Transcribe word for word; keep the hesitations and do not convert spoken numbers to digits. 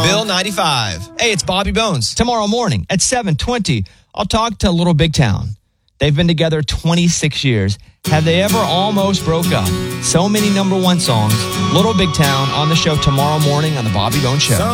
Bill ninety-five. Hey, it's Bobby Bones. Tomorrow morning at seven twenty, I'll talk to Little Big Town. They've been together twenty-six years. Have they ever almost broke up? So many number one songs. Little Big Town on the show tomorrow morning on the Bobby Bones Show.